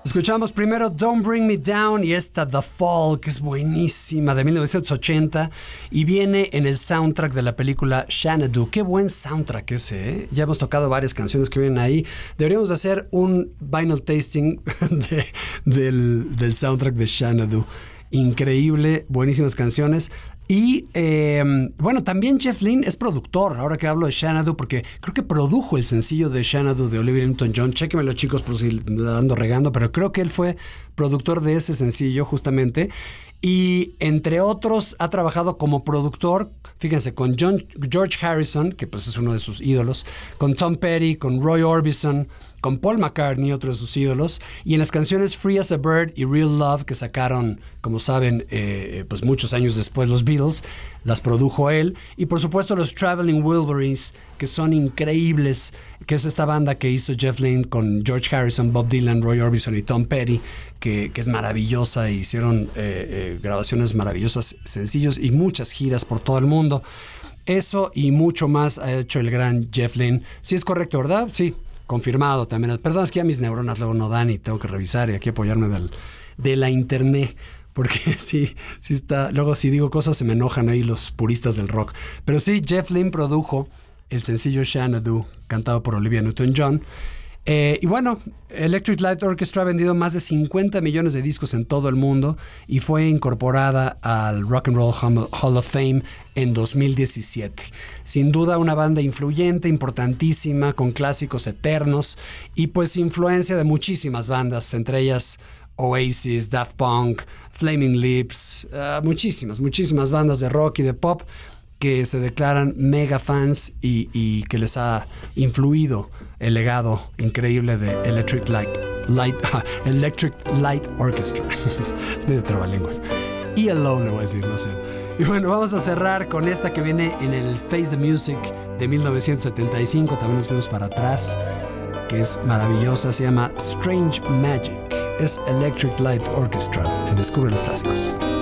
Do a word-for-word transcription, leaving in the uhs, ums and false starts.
Escuchamos primero Don't Bring Me Down y esta The Fall, que es buenísima, de mil novecientos ochenta, y viene en el soundtrack de la película Xanadu. Qué buen soundtrack ese, ¿eh? Ya hemos tocado varias canciones que vienen ahí. Deberíamos hacer un vinyl tasting de, del, del soundtrack de Xanadu. Increíble, buenísimas canciones. Y eh, bueno, también Jeff Lynne es productor, ahora que hablo de Xanadu, porque creo que produjo el sencillo de Xanadu de Olivia Newton-John. Chéquenmelo, chicos, por si la ando regando, pero creo que él fue productor de ese sencillo justamente. Y entre otros ha trabajado como productor, fíjense, con John, George Harrison, que pues es uno de sus ídolos, con Tom Petty, con Roy Orbison, con Paul McCartney, otro de sus ídolos, y en las canciones Free as a Bird y Real Love, que sacaron, como saben, eh, pues muchos años después los Beatles, las produjo él, y por supuesto los Traveling Wilburys, que son increíbles, que es esta banda que hizo Jeff Lynne con George Harrison, Bob Dylan, Roy Orbison y Tom Petty, que, que es maravillosa, y hicieron eh, eh, grabaciones maravillosas, sencillos y muchas giras por todo el mundo. Eso y mucho más ha hecho el gran Jeff Lynne. Sí es correcto, ¿verdad? Sí. Confirmado también. Perdón, es que ya mis neuronas luego no dan y tengo que revisar y aquí apoyarme del, de la internet. Porque sí, sí está. Luego, si digo cosas, se me enojan ahí los puristas del rock. Pero sí, Jeff Lynne produjo el sencillo Xanadu, cantado por Olivia Newton-John. Eh, y bueno, Electric Light Orchestra ha vendido más de cincuenta millones de discos en todo el mundo y fue incorporada al Rock and Roll Hall of Fame en dos mil diecisiete. Sin duda una banda influyente, importantísima, con clásicos eternos y pues influencia de muchísimas bandas, entre ellas Oasis, Daft Punk, Flaming Lips, uh, muchísimas, muchísimas bandas de rock y de pop que se declaran mega fans y, y que les ha influido el legado increíble de Electric Light, Light, Electric Light Orchestra. Es medio trabalenguas. E L O le voy a decir, no sé. Y bueno, vamos a cerrar con esta que viene en el Face the Music de mil novecientos setenta y cinco. También nos vemos para atrás, que es maravillosa. Se llama Strange Magic. Es Electric Light Orchestra en Descubre los Clásicos.